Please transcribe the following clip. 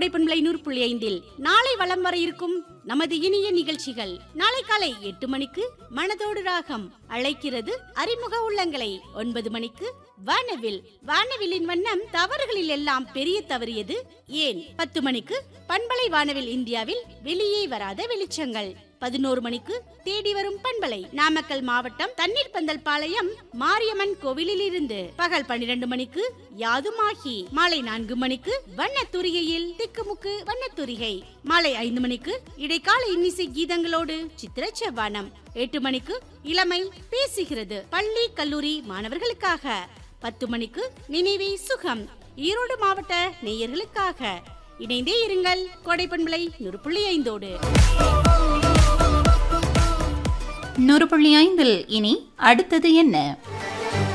கோடைப்பண்பலை 100.5 நாளை வலம் வர இருக்கும் நமது இனிய நிகழ்ச்சிகள். நாளை காலை 8 மணிக்கு மனதோடு ராகம் அழைக்கிறது அறிமுக உள்ளங்களை. 9 மணிக்கு வானவில். வானவிலின் வண்ணம் தவறுகளில் எல்லாம் பெரிய தவறியது ஏன். 10 மணிக்கு பண்பலை வானவில் இந்தியாவில் வெளியே வராத வெளிச்சங்கள். 11 மணிக்கு தேடி வரும் பண்பலை நாமக்கல் மாவட்டம் தண்ணீர் பந்தல் பாளையம் மாரியம்மன் கோவிலில் இருந்து. பகல் 12 மணிக்கு யாதுமாகி. மாலை 4 மணிக்கு வண்ணத்துரிகையில் திக்குமுக்கு வண்ணத்துரிகை. மாலை 5 மணிக்கு இடைக்கால இன்னிசை கீதங்களோடு சித்திர செவ்வானம். 8 மணிக்கு இளமை பேசுகிறது பள்ளி கல்லூரி மாணவர்களுக்காக. 10 மணிக்கு நினைவே சுகம் ஈரோடு மாவட்ட நேயர்களுக்காக. இணைந்தே இருங்கள் கோடைப்பண்பலை 100.5. 100.5 இனி அடுத்தது என்ன?